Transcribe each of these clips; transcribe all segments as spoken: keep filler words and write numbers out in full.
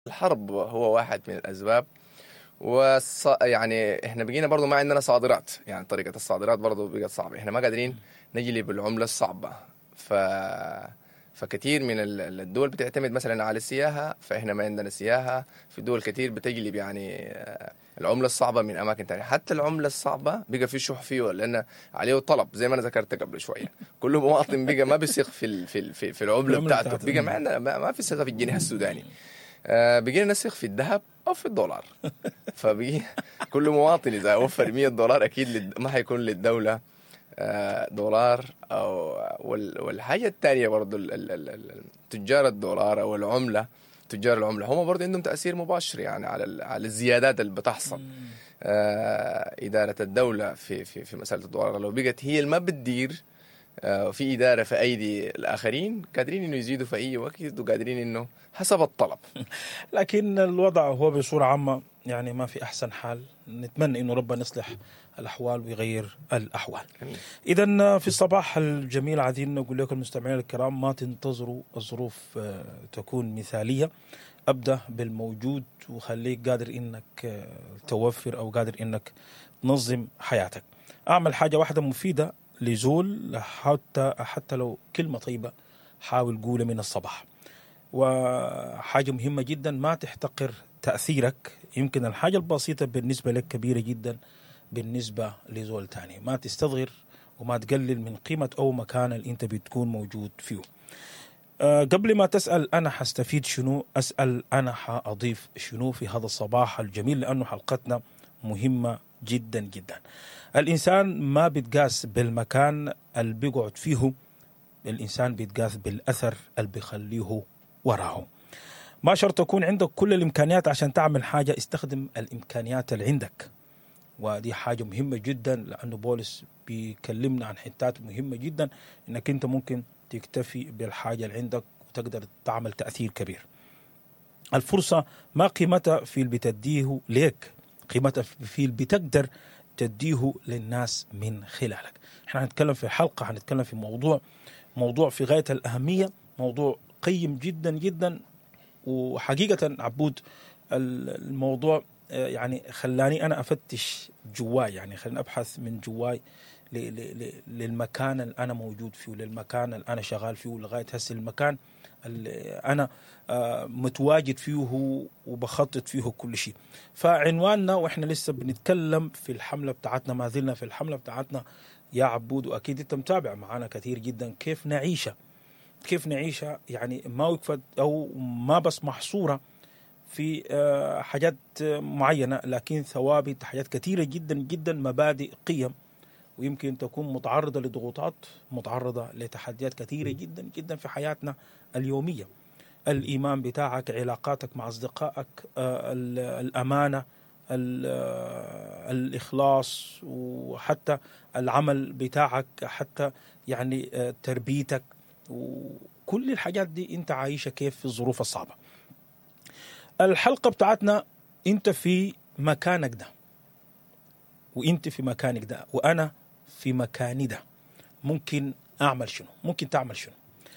الحرب هو واحد من الأسباب. وص... يعني احنا بقينا برضو ما عندنا صادرات، يعني طريقة الصادرات برضو بقت صعبة، احنا ما قادرين نجلب العملة الصعبة. ف... فكثير من ال- الدول بتعتمد مثلا على السياحة، فاحنا ما عندنا سياحة. في دول كثير بتجلب يعني آه، العملة الصعبة من أماكن تانية. حتى العملة الصعبة بقى في شح فيه، لأن عليه طلب زي ما أنا ذكرت قبل شوية. كل مواطن بقى ما بيثق في ال... في ال... في في العملة العملة بتاعته، بتاعته. بقى ما عندنا ما ما في ثقة في الجنيه السوداني. آه، بقينا نثق في الذهب أو في الدولار. فبقي كل مواطن إذا وفر مية دولار أكيد للد... ما حيكون للدولة آه، دولار. أو وال... والحاجة الثانية برضو ال... ال... ال... ال- تجار الدولار أو العملة، تجار العملة هم برضو عندهم تأثير مباشر يعني على ال... على الزيادات اللي بتحصل. آه، إدارة الدولة في في في مسألة الدولار لو بقت هي اللي ما بتدير، آه، في إدارة في أيدي الآخرين، قادرين إنه يزيدوا في أي وقت وقادرين إنه حسب الطلب. لكن الوضع هو بصورة عامة يعني ما في أحسن حال. نتمنى إنه ربنا يصلح الأحوال ويغير الأحوال. أمين. إذا في الصباح الجميل عايزين نقول لكم المستمعين الكرام ما تنتظروا الظروف آه، تكون مثالية. أبدأ بالموجود وخليك قادر إنك آه، توفر أو قادر إنك تنظم حياتك. أعمل حاجة واحدة مفيدة لزول، حتى حتى لو كلمة طيبة حاول قولها من الصباح. وحاجة مهمة جدا ما تحتقر تأثيرك. يمكن الحاجة البسيطة بالنسبة لك كبيرة جدا بالنسبة لزول تاني. ما تستصغر وما تقلل من قيمة أو مكان اللي أنت بتكون موجود فيه. أه قبل ما تسأل أنا حستفيد شنو، أسأل أنا حأضيف شنو في هذا الصباح الجميل، لأنه حلقتنا مهمة جدا جدا. الإنسان ما بيتقاس بالمكان اللي بيقعد فيه، الإنسان بيتقاس بالأثر اللي بيخليه وراه. ما شرط تكون عندك كل الإمكانيات عشان تعمل حاجة، استخدم الإمكانيات اللي عندك. ودي حاجة مهمة جدا، لأنه بولس بيكلمنا عن حتات مهمة جدا إنك أنت ممكن تكتفي بالحاجة اللي عندك وتقدر تعمل تأثير كبير. الفرصة ما قيمتها في اللي بتديه ليك، قيمتها في اللي بتقدر تديه للناس من خلالك. احنا هنتكلم في حلقة، هنتكلم في موضوع موضوع في غاية الأهمية، موضوع قيم جدا جدا. وحقيقة عبود الموضوع يعني خلاني أنا أفتش جواي، يعني خلاني أبحث من جواي للمكان اللي أنا موجود فيه، للمكان اللي أنا شغال فيه، لغاية هسه المكان اللي أنا متواجد فيه وبخطط فيه كل شيء. فعنواننا وإحنا لسه بنتكلم في الحملة بتاعتنا، ما زلنا في الحملة بتاعتنا يا عبود، وأكيد أنت متابع معنا كثير جدا. كيف نعيشها كيف نعيشها يعني ما وقفت أو ما بس محصورة في حاجات معينة، لكن ثوابت حاجات كثيرة جدا جدا، مبادئ، قيم. ويمكن تكون متعرضة لضغوطات، متعرضة لتحديات كثيرة جدا جدا في حياتنا اليومية. الإيمان بتاعك، علاقاتك مع أصدقائك، الأمانة، الإخلاص، وحتى العمل بتاعك، حتى يعني تربيتك، وكل الحاجات دي انت عايشة كيف في الظروف الصعبة. الحلقة بتاعتنا انت في مكانك ده، وانت في مكانك ده، وانا في مكاني ده. ممكن اعمل شنو؟ ممكن تعمل شنو؟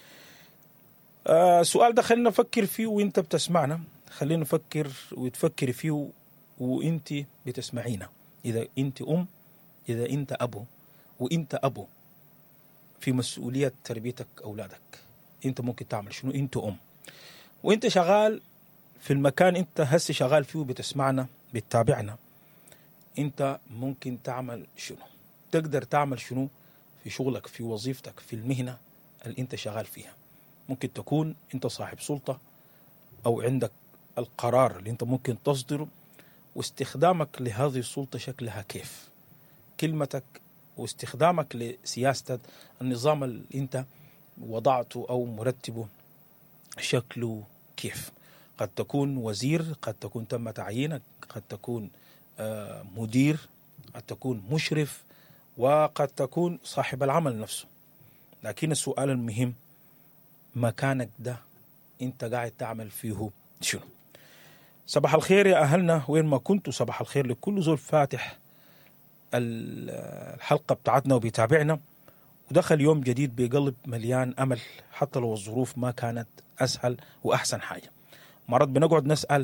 آه سؤال ده خلينا نفكر فيه وانت بتسمعنا، خلينا نفكر وتفكر فيه وانت بتسمعينا. اذا انت ام، اذا انت ابو، وانت ابو في مسؤولية تربيتك أولادك، أنت ممكن تعمل شنو؟ أنت أم، وأنت شغال في المكان أنت هسه شغال فيه، بتسمعنا بتتابعنا، أنت ممكن تعمل شنو؟ تقدر تعمل شنو في شغلك، في وظيفتك، في المهنة اللي أنت شغال فيها؟ ممكن تكون أنت صاحب سلطة، أو عندك القرار اللي أنت ممكن تصدره، واستخدامك لهذه السلطة شكلها كيف؟ كلمتك واستخدامك لسياسة النظام اللي انت وضعته او مرتبه شكله كيف؟ قد تكون وزير، قد تكون تم تعيينك، قد تكون مدير، قد تكون مشرف، وقد تكون صاحب العمل نفسه. لكن السؤال المهم، مكانك ده انت قاعد تعمل فيه شنو؟ صباح الخير يا أهلنا وين ما كنتوا، صباح الخير لكل زول فاتح الحلقة بتاعتنا وبيتابعنا ودخل يوم جديد بقلب مليان أمل، حتى لو الظروف ما كانت أسهل وأحسن حاجة. مرات بنقعد نسأل